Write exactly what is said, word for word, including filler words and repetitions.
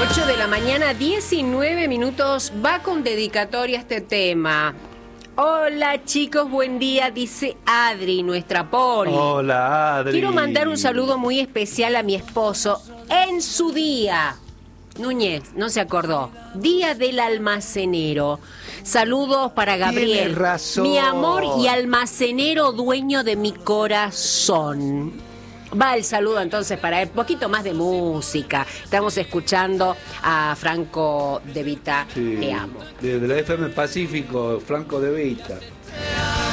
ocho de la mañana, diecinueve minutos, va con dedicatoria este tema. Hola chicos, buen día, dice Adri, nuestra Poli. Hola Adri. Quiero mandar un saludo muy especial a mi esposo en su día. Núñez, no se acordó. Día del almacenero. Saludos para Gabriel. Tienes razón. Mi amor y almacenero dueño de mi corazón. Va el saludo entonces para él. Un poquito más de música. Estamos escuchando a Franco De Vita. Sí, Te amo. De, de la F M Pacífico, Franco De Vita.